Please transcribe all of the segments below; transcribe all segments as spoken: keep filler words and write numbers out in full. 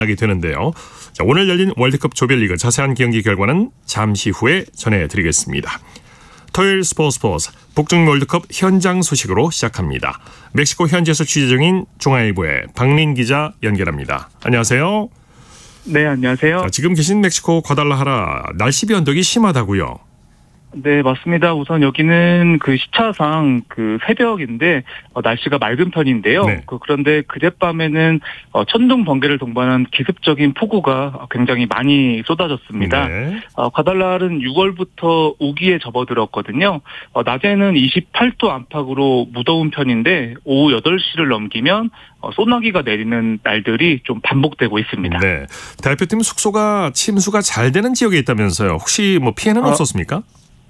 하게 되는데요. 자, 오늘 열린 월드컵 조별리그 자세한 경기 결과는 잠시 후에 전해드리겠습니다. 토요일 스포츠 스포츠 북중미 월드컵 현장 소식으로 시작합니다. 멕시코 현지에서 취재 중인 중앙일보의 박린 기자 연결합니다. 안녕하세요. 네, 안녕하세요. 자, 지금 계신 멕시코 과달라하라 날씨 변덕이 심하다고요? 네, 맞습니다. 우선 여기는 그 시차상 그 새벽인데 어, 날씨가 맑은 편인데요. 네. 그, 그런데 그젯밤에는 어, 천둥 번개를 동반한 기습적인 폭우가 굉장히 많이 쏟아졌습니다. 네. 어, 과달라하라는 유월부터 우기에 접어들었거든요. 어, 낮에는 이십팔 도 안팎으로 무더운 편인데 오후 여덟 시를 넘기면 어, 소나기가 내리는 날들이 좀 반복되고 있습니다. 네. 대표팀 숙소가 침수가 잘 되는 지역에 있다면서요. 혹시 뭐 피해는 어, 없었습니까?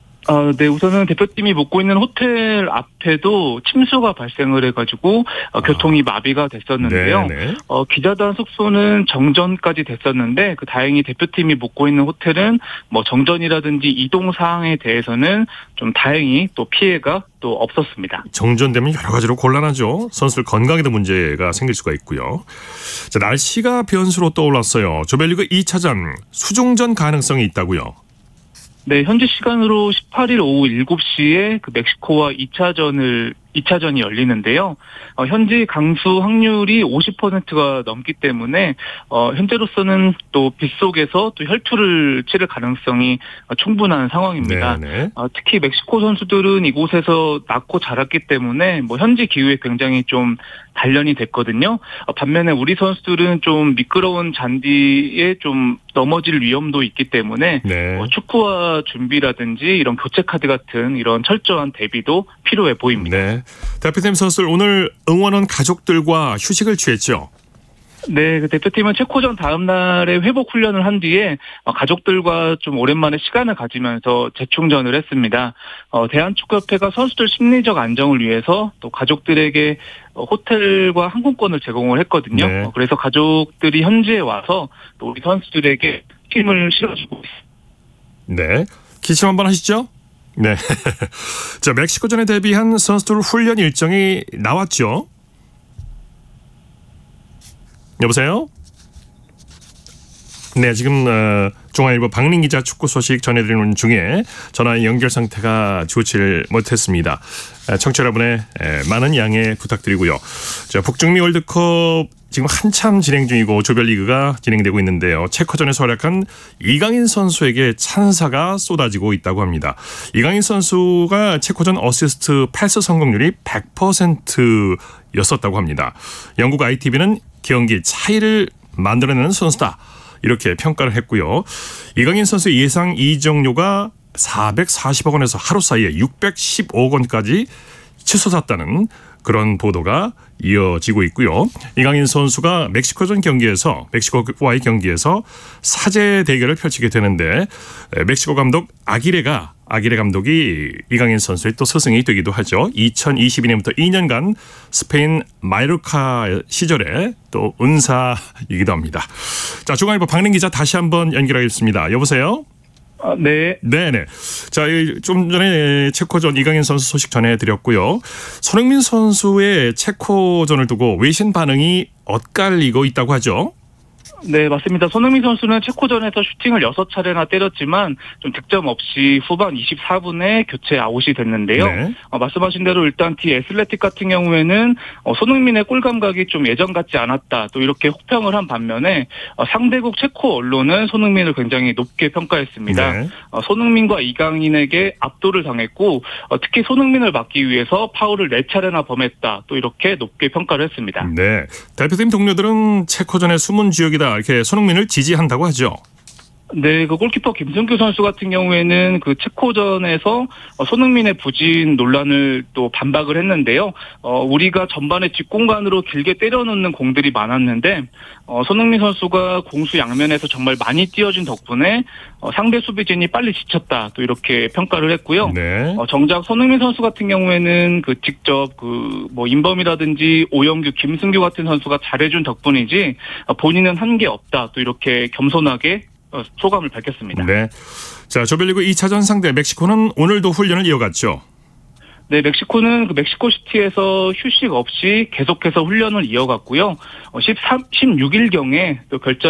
어, 네, 우선은 대표팀이 묵고 있는 호텔 앞에도 침수가 발생을 해가지고 어, 교통이 마비가 됐었는데요. 네네. 어, 기자단 숙소는 정전까지 됐었는데 그 다행히 대표팀이 묵고 있는 호텔은 뭐 정전이라든지 이동 사항에 대해서는 좀 다행히 또 피해가 또 없었습니다. 정전되면 여러 가지로 곤란하죠. 선수들 건강에도 문제가 생길 수가 있고요. 자, 날씨가 변수로 떠올랐어요. 조별리그 이 차전 수중전 가능성이 있다고요? 네, 현지 시간으로 십팔 일 오후 일곱 시에 그 멕시코와 이 차전을 이 차전이 열리는데요. 어, 현지 강수 확률이 오십 퍼센트가 넘기 때문에 어, 현재로서는 또 빗속에서 또 혈투를 치를 가능성이 어, 충분한 상황입니다. 어, 특히 멕시코 선수들은 이곳에서 낳고 자랐기 때문에 뭐 현지 기후에 굉장히 좀 단련이 됐거든요. 어, 반면에 우리 선수들은 좀 미끄러운 잔디에 좀 넘어질 위험도 있기 때문에 네. 뭐 축구화 준비라든지 이런 교체 카드 같은 이런 철저한 대비도 필요해 보입니다. 네. 대표팀 선수들 오늘 응원원 가족들과 휴식을 취했죠? 네, 그 대표팀은 체코전 다음 날에 회복 훈련을 한 뒤에 가족들과 좀 오랜만에 시간을 가지면서 재충전을 했습니다. 어, 대한축구협회가 선수들 심리적 안정을 위해서 또 가족들에게 호텔과 항공권을 제공을 했거든요. 네. 어, 그래서 가족들이 현지에 와서 또 우리 선수들에게 힘을 실어주고 있습니다. 네. 기침 한번 하시죠? 네. 자, 멕시코전에 대비한 선수들 훈련 일정이 나왔죠? 여보세요? 네, 지금 어, 중앙일보 박린 기자 축구 소식 전해드리는 중에 전화 연결 상태가 좋지를 못했습니다. 청취자 여러분의 많은 양해 부탁드리고요. 자, 북중미 월드컵 지금 한참 진행 중이고 조별리그가 진행되고 있는데요. 체코전에서 활약한 이강인 선수에게 찬사가 쏟아지고 있다고 합니다. 이강인 선수가 체코전 어시스트 패스 성공률이 백 퍼센트였었다고 합니다. 영국 아이티비는 경기 차이를 만들어내는 선수다, 이렇게 평가를 했고요. 이강인 선수의 예상 이적료가 사백사십억 원에서 하루 사이에 육백십오억 원까지 치솟았다는 그런 보도가 이어지고 있고요. 이강인 선수가 멕시코전 경기에서 멕시코와의 경기에서 사제 대결을 펼치게 되는데 멕시코 감독 아기레가 아기레 감독이 이강인 선수의 또 스승이 되기도 하죠. 이천이십이 년부터 이 년간 스페인 마요르카 시절에 또 은사이기도 합니다. 자, 중앙일보 박린 기자 다시 한번 연결하겠습니다. 여보세요? 아, 네. 네네. 자, 좀 전에 체코전 이강인 선수 소식 전해드렸고요. 손흥민 선수의 체코전을 두고 외신 반응이 엇갈리고 있다고 하죠. 네, 맞습니다. 손흥민 선수는 체코전에서 슈팅을 여섯 차례나 때렸지만 좀 득점 없이 후반 이십사 분에 교체 아웃이 됐는데요. 네. 어, 말씀하신 대로 일단 디 애슬레틱 같은 경우에는 어, 손흥민의 골 감각이 좀 예전 같지 않았다, 또 이렇게 혹평을 한 반면에 어, 상대국 체코 언론은 손흥민을 굉장히 높게 평가했습니다. 네. 어, 손흥민과 이강인에게 압도를 당했고 어, 특히 손흥민을 막기 위해서 파울을 네 차례나 범했다, 또 이렇게 높게 평가를 했습니다. 네, 대표팀 동료들은 체코전의 숨은 지역이다, 이렇게 손흥민을 지지한다고 하죠. 네, 그 골키퍼 김승규 선수 같은 경우에는 그 체코전에서 손흥민의 부진 논란을 또 반박을 했는데요. 어, 우리가 전반에 뒷공간으로 길게 때려놓는 공들이 많았는데 어, 손흥민 선수가 공수 양면에서 정말 많이 뛰어준 덕분에 어, 상대 수비진이 빨리 지쳤다, 또 이렇게 평가를 했고요. 네. 어, 정작 손흥민 선수 같은 경우에는 그 직접 그 뭐 임범이라든지 오영규, 김승규 같은 선수가 잘해준 덕분이지 어, 본인은 한 게 없다, 또 이렇게 겸손하게 소감을 밝혔습니다. 네. 자, 조별리그 이 차전 상대 멕시코는 오늘도 훈련을 이어갔죠. 네, 멕시코는 그 멕시코시티에서 휴식 없이 계속해서 훈련을 이어갔고요. 어, 십삼, 십육 일경에 또 결정